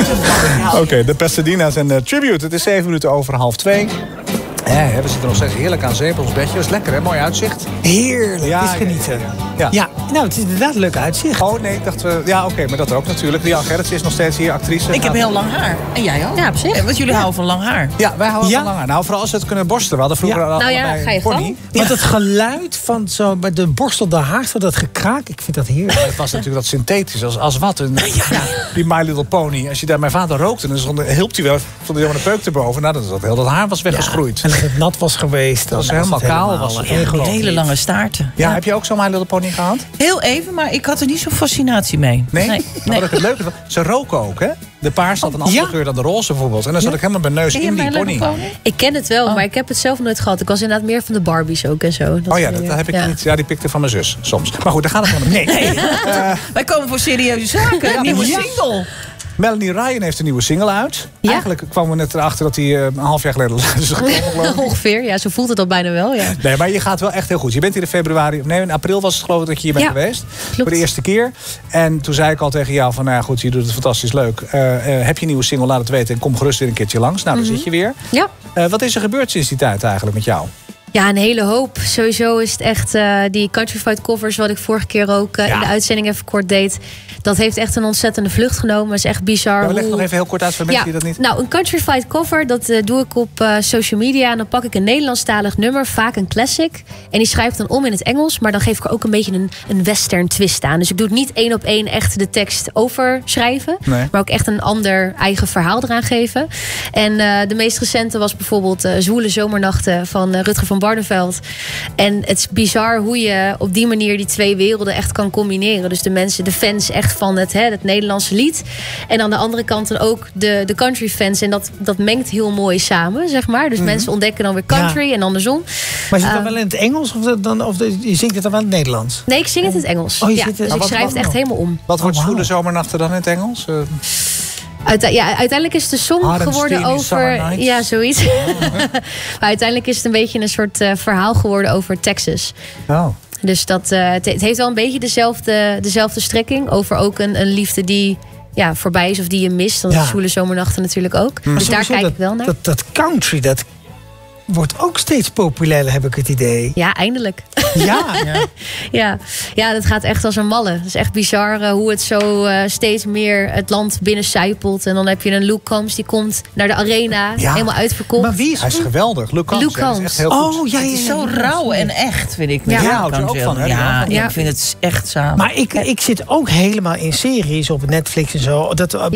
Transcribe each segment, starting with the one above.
Oké, de Pasadena's en Tribute. Het is 7 minuten over 1:30. We zitten nog steeds heerlijk aan zee op ons bedje. Dat is lekker, hè? Mooi uitzicht. Heerlijk, het is genieten. Ja, nou, het is inderdaad een leuk uitzicht. Oh nee, ik dacht... maar dat ook natuurlijk. Rian Gerritsen is nog steeds hier, actrice. Ik heb heel lang haar. En jij ook? Ja, op zich. Want jullie houden van lang haar. Ja, wij houden van lang haar. Nou, vooral als we het kunnen borstelen. We hadden vroeger ga je pony. Want het geluid van zo bij de borstel, de haard, van dat gekraak, ik vind dat heerlijk. Het was natuurlijk dat synthetisch, als wat. Die My Little Pony. Als je daar mijn vader rookte, dan hielp hij wel. Stond hij helemaal een peuk erboven. Nou, dat heel dat haar was weggeschroeid. En als het nat was geweest, dan was het helemaal kaal. Was het hele lange staarten. Ja, heb je ook zo'n My Little Pony gehad? Heel even, maar ik had er niet zo'n fascinatie mee. Nee? Nou, wat ik het leuke van. Ze roken ook, hè? De paars had een andere geur dan de roze bijvoorbeeld. En dan zat ik helemaal mijn neus in die pony. Ik ken het wel, maar ik heb het zelf nooit gehad. Ik was inderdaad meer van de Barbies ook en zo. Dat heb ik niet. Ja, die pikte van mijn zus soms. Maar goed, daar gaat het van. Nee. Wij komen voor serieuze zaken. Een nieuwe single. Melanie Ryan heeft een nieuwe single uit. Ja? Eigenlijk kwamen we net erachter dat hij een half jaar geleden is gekomen. Ongeveer, ja, zo voelt het al bijna wel. Ja. Nee, maar je gaat wel echt heel goed. Je bent hier in april was het geloof ik dat je hier bent geweest. Klopt. Voor de eerste keer. En toen zei ik al tegen jou van, nou ja, goed, je doet het fantastisch leuk. Heb je een nieuwe single, laat het weten en kom gerust weer een keertje langs. Nou, daar zit je weer. Ja. Wat is er gebeurd sinds die tijd eigenlijk met jou? Ja, een hele hoop. Sowieso is het echt die Countryfied covers, wat ik vorige keer ook in de uitzending even kort deed. Dat heeft echt een ontzettende vlucht genomen. Dat is echt bizar. Ja, leg nog even heel kort uit voor mensen die dat niet... Nou, een Countryfied cover, dat doe ik op social media. En dan pak ik een Nederlandstalig nummer, vaak een classic. En die schrijf ik dan om in het Engels. Maar dan geef ik er ook een beetje een western twist aan. Dus ik doe het niet 1 op 1 echt de tekst overschrijven. Nee. Maar ook echt een ander eigen verhaal eraan geven. En de meest recente was bijvoorbeeld Zwoele Zomernachten van Rutger van Barneveld. En het is bizar hoe je op die manier die twee werelden echt kan combineren. Dus de fans echt van het Nederlandse lied. En aan de andere kant dan ook de country fans. En dat mengt heel mooi samen, zeg maar. Dus mensen ontdekken dan weer country en andersom. Maar is het dan wel in het Engels of je zingt het dan wel in het Nederlands? Nee, ik zing het in het Engels. Dus ik schrijf het echt helemaal om. Wat wordt Zwoele Zomernachten dan in het Engels? Uiteindelijk is het een song geworden over... Ja, zoiets. Maar uiteindelijk is het een beetje een soort verhaal geworden over Texas. Oh. Dus het heeft wel een beetje dezelfde strekking. Over ook een liefde die voorbij is of die je mist. Dat is Zwoele Zomernachten natuurlijk ook. Dus daar kijk ik wel naar. Dat country, dat wordt ook steeds populairder, heb ik het idee. Ja, eindelijk. Ja. Ja, dat gaat echt als een malle. Het is echt bizar hoe het zo steeds meer het land binnencijpelt. En dan heb je een Luke Combs, die komt naar de arena, helemaal uitverkocht. Maar wie is hij is geweldig. Luke Combs. Is echt heel goed. Oh, ja, het is zo rauw en echt, vind ik. Ja, houdt er ook van. Hè? Ja, ik vind het echt samen. Maar ik zit ook helemaal in series op Netflix en zo.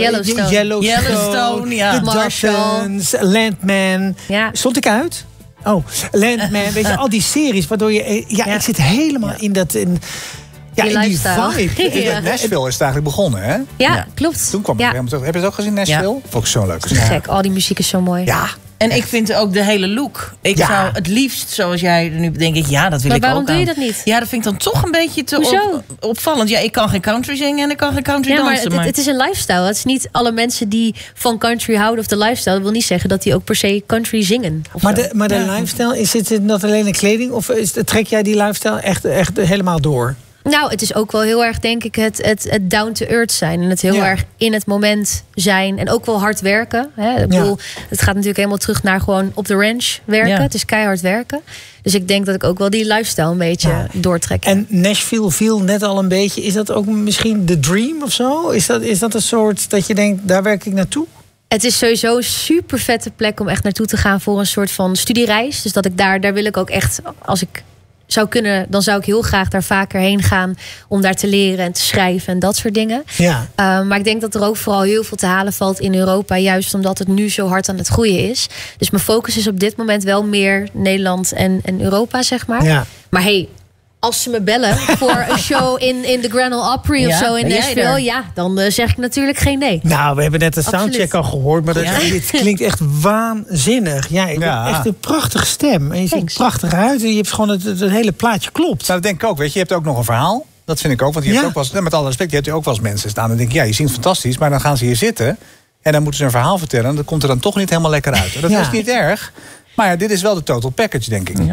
Yellowstone, The Martians, Landman. Ja. Stond ik uit? Oh, Landman, weet je, al die series waardoor je... ik zit helemaal in dat... in die vibe. Ja. Nashville is het eigenlijk begonnen, hè? Ja, klopt. Toen kwam ik helemaal terug. Heb je het ook gezien, Nashville? Ja. Vond ik zo leuk. Gek, al die muziek is zo mooi. Ja. En ik vind ook de hele look. Ik zou het liefst, zoals jij er nu bedenkt, dat wil ik ook. Maar waarom doe je dat niet? Ja, dat vind ik dan toch een beetje te opvallend. Ja, ik kan geen country zingen en ik kan geen country dansen. Maar het is een lifestyle. Het is niet alle mensen die van country houden of de lifestyle. Dat wil niet zeggen dat die ook per se country zingen. Maar de lifestyle, is het not alleen een kleding? Of trek jij die lifestyle echt helemaal door? Nou, het is ook wel heel erg, denk ik, het down to earth zijn. En het heel erg in het moment zijn. En ook wel hard werken. Hè. Ik bedoel, het gaat natuurlijk helemaal terug naar gewoon op de ranch werken. Ja. Het is keihard werken. Dus ik denk dat ik ook wel die lifestyle een beetje doortrek. En Nashville viel net al een beetje. Is dat ook misschien de dream of zo? Is dat een soort dat je denkt, daar werk ik naartoe? Het is sowieso een super vette plek om echt naartoe te gaan voor een soort van studiereis. Dus dat ik daar wil ik ook echt, als ik zou kunnen, dan zou ik heel graag daar vaker heen gaan om daar te leren en te schrijven en dat soort dingen. Ja. Maar ik denk dat er ook vooral heel veel te halen valt in Europa, juist omdat het nu zo hard aan het groeien is. Dus mijn focus is op dit moment wel meer Nederland en Europa, zeg maar. Ja. Maar hey, als ze me bellen voor een show in de Grand Ole Opry of zo in Nashville, dan zeg ik natuurlijk geen nee. Nou, we hebben net de soundcheck al gehoord, maar dit klinkt echt waanzinnig. Ja, je hebt echt een prachtige stem. En je ziet prachtig uit en je hebt gewoon het hele plaatje klopt. Nou, dat denk ik ook. Weet je, je hebt ook nog een verhaal. Dat vind ik ook, want je hebt ook wel eens, met alle respect, je hebt ook wel eens mensen staan en denk je zingt fantastisch, maar dan gaan ze hier zitten en dan moeten ze een verhaal vertellen en dat komt er dan toch niet helemaal lekker uit. Dat is niet erg, maar dit is wel de total package, denk ik. Ja.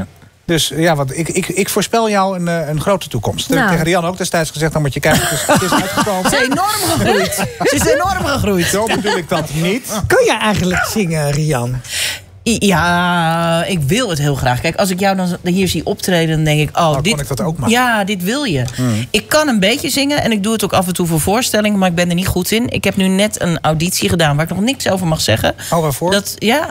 Dus ja, want ik voorspel jou een grote toekomst. Dat heb ik tegen Rian ook destijds gezegd. Dan moet je kijken, het is uitgekomen. Ze is enorm gegroeid. Ze is enorm gegroeid. Zo bedoel ik dat niet. Kun je eigenlijk zingen, Rian? Ja, ik wil het heel graag. Kijk, als ik jou dan hier zie optreden, dan denk ik... kon ik dat ook maar. Ja, dit wil je. Ik kan een beetje zingen en ik doe het ook af en toe voor voorstellingen... maar ik ben er niet goed in. Ik heb nu net een auditie gedaan waar ik nog niks over mag zeggen. Oh, waarvoor? Dat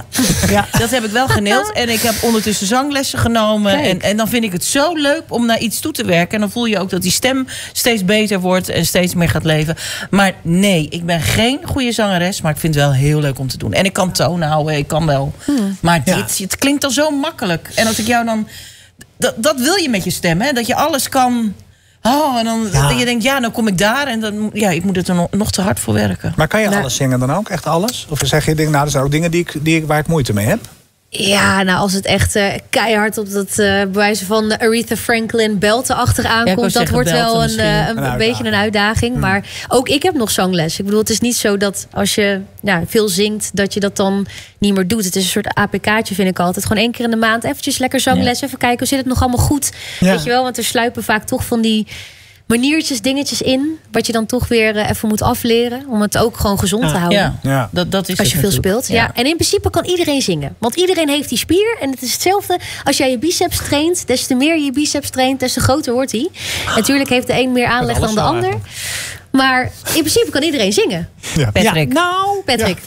heb ik wel geneeld. En ik heb ondertussen zanglessen genomen. En dan vind ik het zo leuk om naar iets toe te werken. En dan voel je ook dat die stem steeds beter wordt... en steeds meer gaat leven. Maar nee, ik ben geen goede zangeres... maar ik vind het wel heel leuk om te doen. En ik kan toon houden, ik kan wel... Maar het klinkt al zo makkelijk. En als ik jou dan... Dat wil je met je stem, hè? Dat je alles kan... Oh, en dan dat je denkt, dan kom ik daar. En dan, ik moet het er nog te hard voor werken. Maar kan je alles zingen dan ook? Echt alles? Of zeg je, er zijn ook dingen waar ik moeite mee heb? Ja, nou als het echt keihard op dat bewijzen van Aretha Franklin beltenachtig aankomt... dat wordt wel een beetje een uitdaging. Maar ook ik heb nog zangles. Ik bedoel, het is niet zo dat als je veel zingt... dat je dat dan niet meer doet. Het is een soort APK'tje, vind ik altijd. Gewoon 1 keer in de maand eventjes lekker zangles. Even kijken, hoe zit het nog allemaal goed? Ja. Weet je wel, want er sluipen vaak toch van die... maniertjes, dingetjes in, wat je dan toch weer even moet afleren, om het ook gewoon gezond te houden. Ja. Dat is als je veel speelt. Ja. En in principe kan iedereen zingen. Want iedereen heeft die spier. En het is hetzelfde als jij je biceps traint. Des te meer je biceps traint, des te groter wordt hij. Natuurlijk heeft de een meer aanleg dan de ander. Eigenlijk. Maar in principe kan iedereen zingen. Ja. Patrick. Patrick.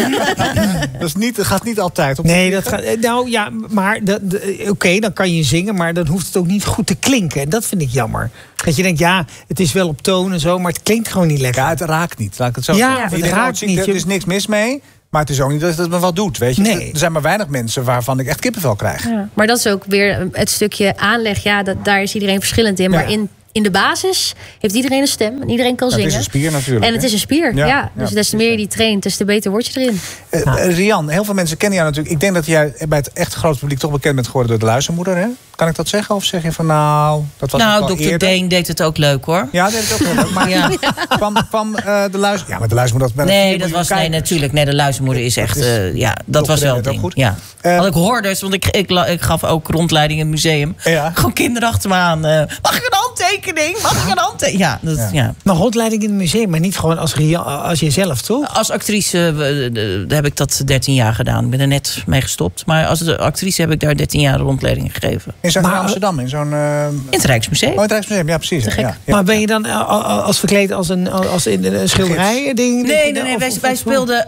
Ja. Dat gaat niet altijd. Dat gaat... maar oké, dan kan je zingen, maar dan hoeft het ook niet goed te klinken. En dat vind ik jammer. Dat je denkt, het is wel op toon en zo, maar het klinkt gewoon niet lekker. Ja, het raakt niet, laat ik het zo zeggen. Het raakt niet. Er is niks mis mee. Maar het is ook niet dat het me wat doet, weet je. Nee. Er zijn maar weinig mensen waarvan ik echt kippenvel krijg. Ja. Maar dat is ook weer het stukje aanleg. Ja, daar is iedereen verschillend in. Maar in de basis heeft iedereen een stem. En iedereen kan zingen. Het is een spier natuurlijk. En het is een spier, Dus des te meer je die traint, des te beter word je erin. Rian, heel veel mensen kennen jou natuurlijk. Ik denk dat jij bij het echt grote publiek toch bekend bent geworden door de luistermoeder, hè? Kan ik dat zeggen? Of zeg je van dat was Dr. Deen deed het ook leuk, hoor. Ja, deed het ook heel leuk. Maar van de luister... Ja, maar de luistermoeder... Nee, natuurlijk. Nee, de luistermoeder is echt... dat was wel een ding. Goed. Ja. Had ik hoorders, want ik gaf ook rondleiding in het museum. Ja. Gewoon kinderen achter me aan. Mag ik een handtekening? Mag ik een handtekening? Ja. Maar rondleiding in het museum, maar niet gewoon als jezelf, toch? Als actrice heb ik dat 13 jaar gedaan. Ik ben er net mee gestopt. Maar als actrice heb ik daar 13 jaar rondleiding gegeven. In Amsterdam? In het Rijksmuseum. Oh, het Rijksmuseum, ja, precies. Ja. Maar ben je dan als verkleed als in een schilderij? Nee. Wij speelden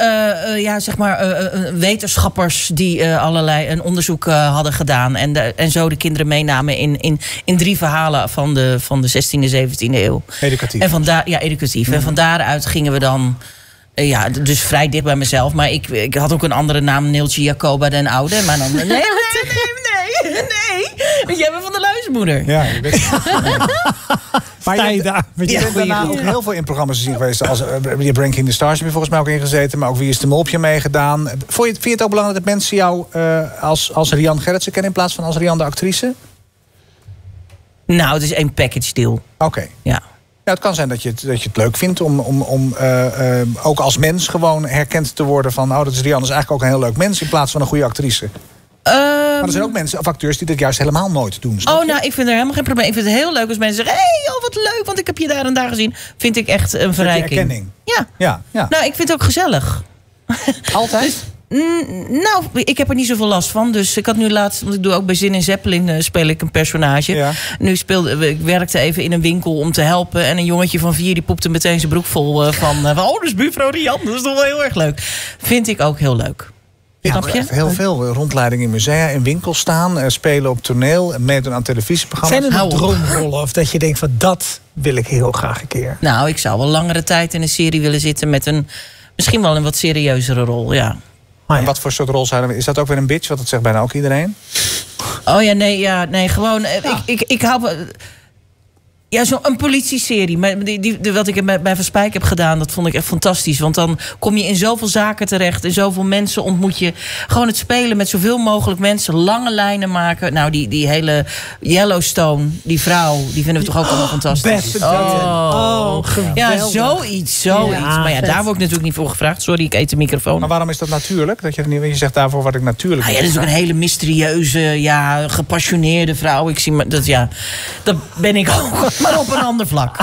wetenschappers die allerlei een onderzoek hadden gedaan. En zo de kinderen meenamen in 3 verhalen van de 16e, 17e eeuw. Educatief. En educatief. En van daaruit gingen we dan... dus vrij dicht bij mezelf. Maar ik had ook een andere naam, Neeltje Jacoba den Oude. Maar dan... Nee. Jij bent van de luistermoeder. Ja, je bent... Maar je bent daarna ook heel veel in programma's gezien geweest. Als Breaking the Stars heb je volgens mij ook ingezeten. Maar ook Wie is de Mol heb je meegedaan. Vind je het ook belangrijk dat mensen jou als Rian Gerritsen kennen... in plaats van als Rian de actrice? Nou, het is 1 package deal. Oké. Ja. Ja, het kan zijn dat je het leuk vindt om ook als mens gewoon herkend te worden van... dat is Rian, is eigenlijk ook een heel leuk mens in plaats van een goede actrice. Maar er zijn ook mensen of acteurs die dit juist helemaal nooit doen. Ik vind er helemaal geen probleem. Ik vind het heel leuk als mensen zeggen... wat leuk, want ik heb je daar en daar gezien. Vind ik echt een verrijking. Erkenning. Ja. Nou, ik vind het ook gezellig. Altijd? Nou, ik heb er niet zoveel last van. Dus ik had nu laatst, want ik doe ook bij Zin in Zeppelin speel ik een personage. Ja. Nu ik werkte even in een winkel om te helpen. En een jongetje van 4 die poepte meteen zijn broek vol van... dat is buurvrouw Rian, dat is toch wel heel erg leuk. Vind ik ook heel leuk. Snap je? Heel veel rondleiding in musea, in winkels staan, spelen op toneel, meedoen aan televisieprogramma's. Zijn er nog droomrollen of dat je denkt van dat wil ik heel graag een keer? Nou, ik zou wel langere tijd in een serie willen zitten met misschien wel een wat serieuzere rol, ja. En wat voor soort rol is dat ook weer een bitch? Want dat zegt bijna ook iedereen. Oh ja, nee, gewoon. Ja. Ik hou. Ja, zo'n politieserie. Wat ik bij Van Spijk heb gedaan, dat vond ik echt fantastisch. Want dan kom je in zoveel zaken terecht. En zoveel mensen ontmoet je. Gewoon het spelen met zoveel mogelijk mensen. Lange lijnen maken. Nou, die hele Yellowstone, die vrouw, die vinden we toch ook allemaal fantastisch. Geweldig. Ja, zoiets. Maar ja, daar word ik natuurlijk niet voor gevraagd. Sorry, ik eet de microfoon. Maar waarom is dat natuurlijk? Dat je zegt daarvoor wat ik natuurlijk... Dat is ook een hele mysterieuze, gepassioneerde vrouw. Ik zie maar dat ben ik ook. Maar op een ander vlak.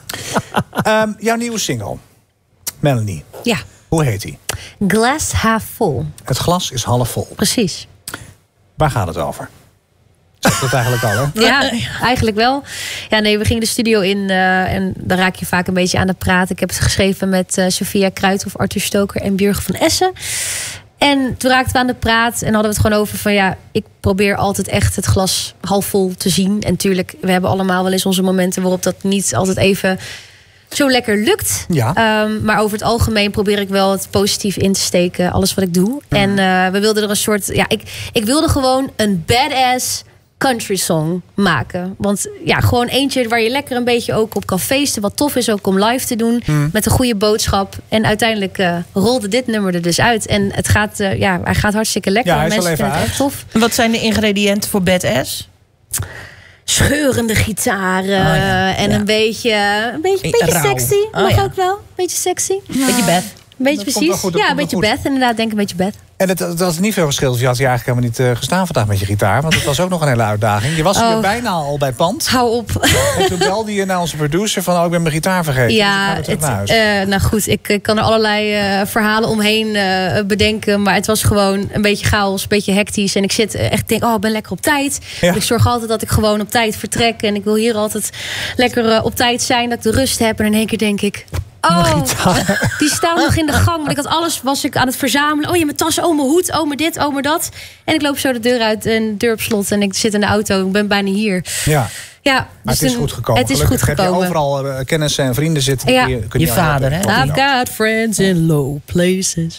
Jouw nieuwe single, Melanie. Ja. Hoe heet die? Glass half full. Het glas is half vol. Precies. Waar gaat het over? Zegt dat eigenlijk al, hè? Ja, eigenlijk wel. Ja, nee, we gingen de studio in en dan raak je vaak een beetje aan het praten. Ik heb het geschreven met Sophia Kruithof, Arthur Stoker en Björgen van Essen. En toen raakten we aan de praat en hadden we het gewoon over van ik probeer altijd echt het glas half vol te zien. En tuurlijk, we hebben allemaal wel eens onze momenten waarop dat niet altijd even zo lekker lukt. Ja. Maar over het algemeen probeer ik wel het positief in te steken, alles wat ik doe. En we wilden er een soort... Ik wilde gewoon een badass country song maken. Want gewoon eentje waar je lekker een beetje ook op kan feesten. Wat tof is ook om live te doen. Met een goede boodschap. En uiteindelijk rolde dit nummer er dus uit. En het gaat, hij gaat hartstikke lekker. Ja, hij is al mensen even vinden het uit. echt tof. En wat zijn de ingrediënten voor badass? Scheurende gitaren. En een beetje rauw. sexy. Mag ook wel. Een beetje sexy. Beetje Beth. Een beetje Dat komt wel precies. goed, dat Ja, een komt wel beetje goed. Beth. Inderdaad, denk een beetje Beth. En het was niet veel verschil. Dus je had hier eigenlijk helemaal niet gestaan vandaag met je gitaar. Want het was ook nog een hele uitdaging. Je was hier bijna al bij het pand. Hou op. En toen belde je naar onze producer van... ik ben mijn gitaar vergeten. Ja, dus ik ga weer terug naar huis. nou goed, ik kan er allerlei verhalen omheen bedenken. Maar het was gewoon een beetje chaos, een beetje hectisch. En ik denk, ik ben lekker op tijd. Ja. Ik zorg altijd dat ik gewoon op tijd vertrek. En ik wil hier altijd lekker op tijd zijn, dat ik de rust heb. En in één keer denk ik... die staan nog in de gang. Want ik had alles was ik aan het verzamelen. Oh, je mijn tas, mijn hoed, mijn dit, mijn dat. En ik loop zo de deur uit en de deur op slot. En ik zit in de auto. Ik ben bijna hier. Ja. Ja, Maar het is goed gekomen. Het is Gelukkig goed gekomen. heb je overal kennissen en vrienden zitten. Ja. Je vader, hè? I've got friends in low places.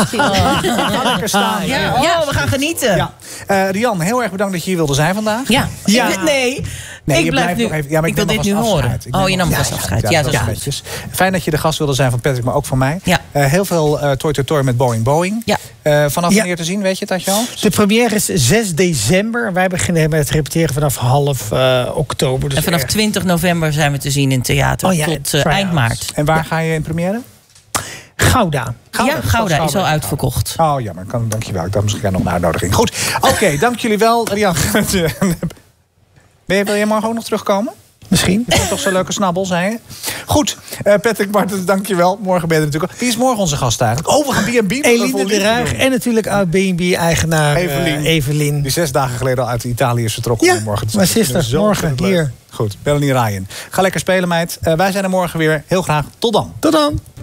Lekker staan. Ja, we gaan genieten. Ja. Rian, heel erg bedankt dat je hier wilde zijn vandaag. Ja. Nee, ik je blijf blijft nu. nog even. Ja, maar ik wil dit nu horen. Je nam vast afscheid. Ja, dat is netjes. Fijn dat je de gast wilde zijn van Patrick, maar ook van mij. Ja. Heel veel Toy met Boeing. Ja. Vanaf wanneer te zien, weet je het, Tatjana? De première is 6 december. Wij beginnen met het repeteren vanaf half oktober. Dus En vanaf 20 november zijn we te zien in theater. Tot eind maart. En waar ga je in première? Gouda. Gouda is al uitverkocht. Oh, jammer. Dankjewel. Ik dacht misschien nog een uitnodiging. Goed. Oké, dank jullie wel. Rian, wil je morgen ook nog terugkomen? Misschien. Dat is toch zo'n leuke snabbel, zei je? Goed, Patrick Martens, dankjewel. Morgen ben je er natuurlijk ook. Wie is morgen onze gast eigenlijk? We gaan B&B. Eline de Ruig en natuurlijk oud-B&B-eigenaar Evelien. Die 6 dagen geleden al uit Italië is vertrokken. Ja, morgen mijn sister, morgen hier. Goed, Melanie Ryan. Ga lekker spelen, meid. Wij zijn er morgen weer. Heel graag. Tot dan. Tot dan.